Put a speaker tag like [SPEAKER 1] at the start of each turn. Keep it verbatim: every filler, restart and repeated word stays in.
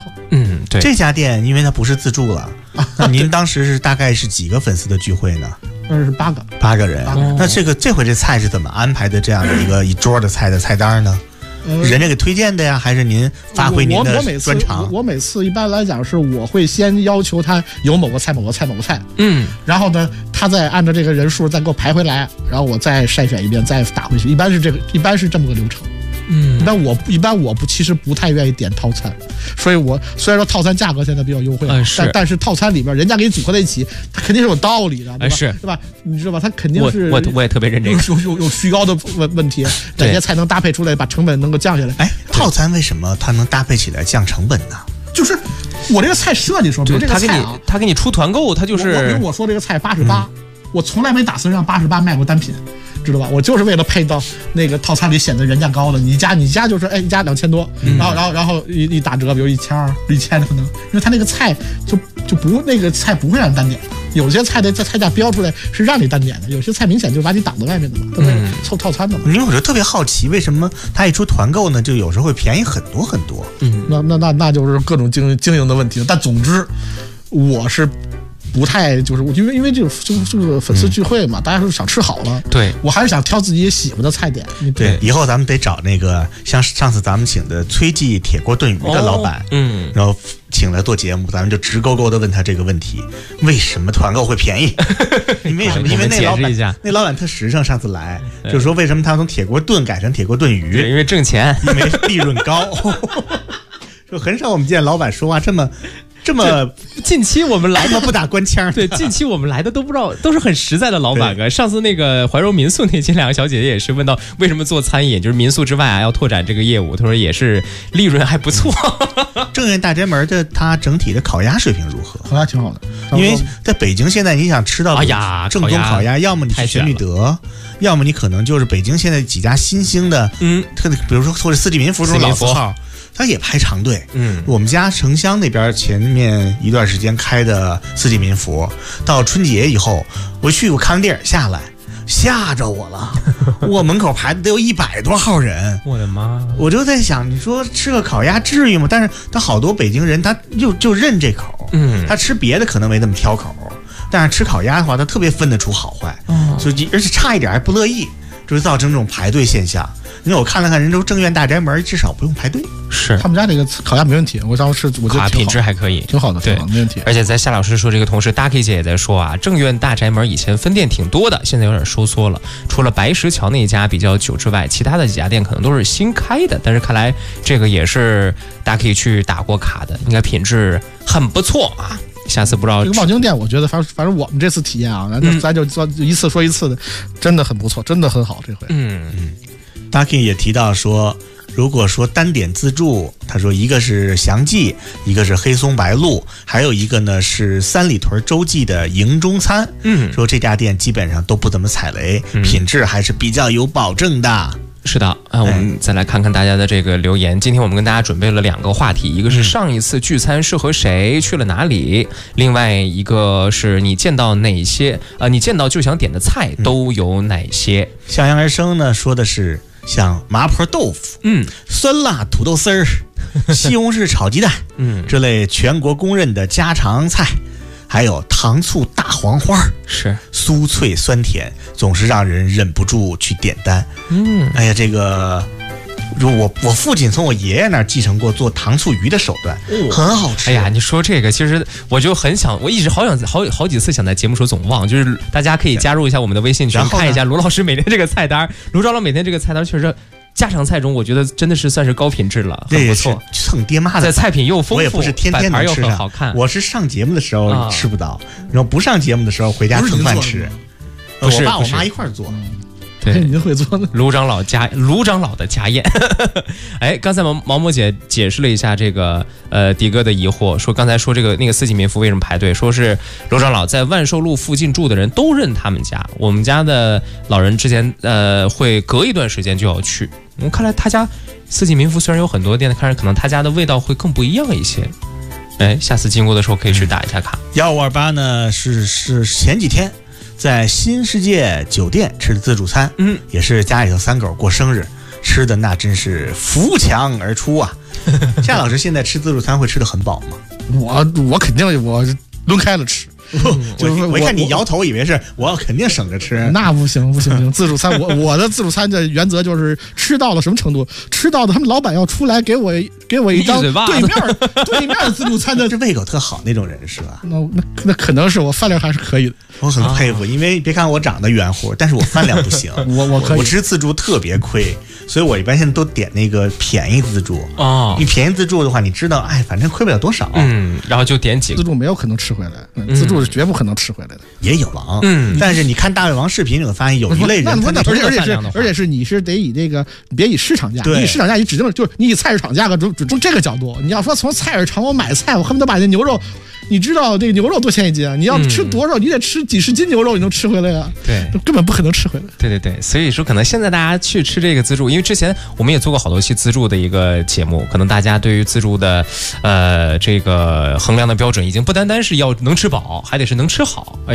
[SPEAKER 1] 嗯，对，
[SPEAKER 2] 这家店因为它不是自助了，那您当时是大概是几个粉丝的聚会呢？
[SPEAKER 3] 那是八个，
[SPEAKER 2] 八个人。哦、那这个这回这菜是怎么安排的？这样的一个一桌的菜的菜单呢？嗯、人家给推荐的呀，还是您发挥您的专长？
[SPEAKER 3] 我, 我, 我每次一般来讲是我会先要求他有某个菜、某个菜、某个菜，
[SPEAKER 1] 嗯，
[SPEAKER 3] 然后呢，他再按照这个人数再给我排回来，然后我再筛选一遍，再打回去。一般是这个，一般是这么个流程。
[SPEAKER 1] 嗯，
[SPEAKER 3] 但我一般我不其实不太愿意点套餐，所以我虽然说套餐价格现在比较优惠，
[SPEAKER 1] 嗯、是
[SPEAKER 3] 但但是套餐里边人家给你组合在一起，它肯定是有道理的，对吧？
[SPEAKER 1] 是，
[SPEAKER 3] 对吧？你知道吧？它肯定是
[SPEAKER 1] 我我我也特别认这个，
[SPEAKER 3] 有有有虚高的问问题，哪些才能搭配出来，把成本能够降下来？
[SPEAKER 2] 哎，套餐为什么它能搭配起来降成本呢？
[SPEAKER 3] 就是我这个菜设计时候，比如这个菜啊，
[SPEAKER 1] 他给你出团购，他就是
[SPEAKER 3] 比如我说这个菜八十八，我从来没打算让八十八卖过单品。知道吧？我就是为了配到那个套餐里显得人家高的，你家你家就是哎，一家两千多，
[SPEAKER 1] 嗯、
[SPEAKER 3] 然后然后然后一一打折，比如一千二、一千可能，因为他那个菜就就不那个菜不会让你单点的，有些菜的在菜价标出来是让你单点的，有些菜明显就把你挡在外面的嘛，都是凑套餐的嘛。
[SPEAKER 2] 因为我就特别好奇，为什么他一出团购呢，就有时候会便宜很多很多？
[SPEAKER 3] 嗯，那那那那就是各种经经营的问题了。但总之，我是。不太就是因为因为这个这个这个粉丝聚会嘛，嗯、大家是想吃好了，
[SPEAKER 1] 对
[SPEAKER 3] 我还是想挑自己喜欢的菜点。
[SPEAKER 2] 对，以后咱们得找那个像上次咱们请的崔记铁锅炖鱼的老板，哦、
[SPEAKER 1] 嗯，
[SPEAKER 2] 然后请来做节目，咱们就直勾勾的问他这个问题：为什么团购会便宜？因为什么？因为那老板那老板特实诚，上次来就是说为什么他从铁锅炖改成铁锅炖鱼？
[SPEAKER 1] 因为挣钱，
[SPEAKER 2] 因为利润高。就很少我们见老板说话这么。这么
[SPEAKER 1] 近期我们来
[SPEAKER 2] 的不打官腔，
[SPEAKER 1] 对，近期我们来的都不知道，都是很实在的老板哥。上次那个怀柔民宿那期两个小姐姐也是问到为什么做餐饮，就是民宿之外啊要拓展这个业务，她说也是利润还不错。
[SPEAKER 2] 正苑大宅门的它整体的烤鸭水平如何？
[SPEAKER 3] 烤鸭挺好的，
[SPEAKER 2] 因为在北京现在你想吃到
[SPEAKER 1] 哎呀
[SPEAKER 2] 正宗烤鸭，要么你去玄米德，要么你可能就是北京现在几家新兴的，
[SPEAKER 1] 嗯，
[SPEAKER 2] 特比如说或者四季民福这种老字号。他也排长队，
[SPEAKER 1] 嗯，
[SPEAKER 2] 我们家城乡那边前面一段时间开的四季民福，到春节以后，我去我看完电影下来，吓着我了，我门口排的得有一百多号人，
[SPEAKER 1] 我的妈！
[SPEAKER 2] 我就在想，你说吃个烤鸭至于吗？但是他好多北京人他就就认这口，
[SPEAKER 1] 嗯，
[SPEAKER 2] 他吃别的可能没那么挑口，但是吃烤鸭的话，他特别分得出好坏，
[SPEAKER 1] 哦，
[SPEAKER 2] 所以而且差一点还不乐意，就是造成这种排队现象。因为我看了看人州正苑大宅门，至少不用排队。
[SPEAKER 1] 是
[SPEAKER 3] 他们家这个烤鸭没问题，我当时我觉得
[SPEAKER 1] 品质还可以，
[SPEAKER 3] 挺好的，
[SPEAKER 1] 对，
[SPEAKER 3] 没问题。
[SPEAKER 1] 而且在夏老师说这个同时 ，Ducky 姐也在说啊，正苑大宅门以前分店挺多的，现在有点收缩了。除了白石桥那一家比较久之外，其他的几家店可能都是新开的。但是看来这个也是大家可以去打过卡的，应该品质很不错啊。下次不知道
[SPEAKER 3] 这个望京店，我觉得反正反正我们这次体验啊，咱就、嗯、咱就一次说一次的，真的很不错，真的很好这回。
[SPEAKER 1] 嗯
[SPEAKER 2] 嗯。Ducky 也提到说，如果说单点自助，他说一个是祥记，一个是黑松白鹿，还有一个呢是三里屯洲际的营中餐。
[SPEAKER 1] 嗯，
[SPEAKER 2] 说这家店基本上都不怎么踩雷，嗯、品质还是比较有保证的。
[SPEAKER 1] 是的啊，我们再来看看大家的这个留言。今天我们跟大家准备了两个话题，一个是上一次聚餐是和谁去了哪里，另外一个是你见到哪些呃，你见到就想点的菜都有哪些。
[SPEAKER 2] 向阳而生呢说的是像麻婆豆腐，
[SPEAKER 1] 嗯，
[SPEAKER 2] 酸辣土豆丝儿，西红柿炒鸡蛋，
[SPEAKER 1] 嗯，
[SPEAKER 2] 这类全国公认的家常菜。还有糖醋大黄花，
[SPEAKER 1] 是
[SPEAKER 2] 酥脆酸甜，总是让人忍不住去点单。
[SPEAKER 1] 嗯，
[SPEAKER 2] 哎呀，这个我我父亲从我爷爷那儿继承过做糖醋鱼的手段，哦、很好吃。
[SPEAKER 1] 哎呀，你说这个，其实我就很想，我一直好想好好几次想在节目时候总忘，就是大家可以加入一下我们的微信群，看一下卢老师每天这个菜单。卢长老每天这个菜单确实。家常菜中，我觉得真的是算是高品质了，很不错。
[SPEAKER 2] 蹭爹妈的，
[SPEAKER 1] 在菜品又丰富，
[SPEAKER 2] 我也不是天天能吃上，
[SPEAKER 1] 好看。
[SPEAKER 2] 我是上节目的时候吃不到，然后不上节目的时候回家蹭饭吃。
[SPEAKER 1] 不是
[SPEAKER 2] 我爸我妈一块儿做。
[SPEAKER 1] 对，
[SPEAKER 3] 您会做呢？
[SPEAKER 1] 卢长老家卢长老的家宴。哎，刚才毛毛毛姐解释了一下这个呃迪哥的疑惑，说刚才说这个那个四季民福为什么排队，说是卢长老在万寿路附近住的人都认他们家，我们家的老人之前呃会隔一段时间就要去。我看来他家四季民福虽然有很多店，看着可能他家的味道会更不一样一些。哎，下次经过的时候可以去打一下卡。
[SPEAKER 2] 幺五二八呢是是前几天。在新世界酒店吃的自助餐，
[SPEAKER 1] 嗯，
[SPEAKER 2] 也是家里头三狗过生日吃的，那真是扶墙而出啊！ 夏老师现在吃自助餐会吃得很饱吗？
[SPEAKER 3] 我我肯定我抡开了吃。
[SPEAKER 2] 我我一看你摇头，以为是我要肯定省着吃。
[SPEAKER 3] 那不行不行不行，自助餐我我的自助餐的原则就是吃到了什么程度，吃到的他们老板要出来给我给我一张对面对面的自助餐的，
[SPEAKER 2] 是胃口特好那种人是吧？
[SPEAKER 3] 那那那可能是我饭量还是可以的。
[SPEAKER 2] 我很佩服，因为别看我长得圆乎，但是我饭量不行。
[SPEAKER 3] 我我可以，
[SPEAKER 2] 我吃自助特别亏，所以我一般现在都点那个便宜自助
[SPEAKER 1] 哦。
[SPEAKER 2] 你便宜自助的话，你知道，哎，反正亏不了多少。
[SPEAKER 1] 嗯，然后就点几个
[SPEAKER 3] 自助没有可能吃回来，嗯、自助是绝不可能吃回来的。
[SPEAKER 2] 也有啊，
[SPEAKER 1] 嗯，
[SPEAKER 2] 但是你看大胃王视频，你会发现有一类人，
[SPEAKER 3] 那
[SPEAKER 2] 他
[SPEAKER 3] 而且而且是而且是你是得以这个，你别以市场价，你以市场价，你指定就是你以菜市场价格从从这个角度，你要说从菜市场我买菜，我恨不得把那牛肉。你知道这个牛肉多钱一斤啊？你要吃多少？你得吃几十斤牛肉，你能吃回来呀？
[SPEAKER 1] 对，
[SPEAKER 3] 根本不可能吃回来。
[SPEAKER 1] 对对对，所以说可能现在大家去吃这个自助，因为之前我们也做过好多期自助的一个节目，可能大家对于自助的呃这个衡量的标准，已经不单单是要能吃饱，还得是能吃好。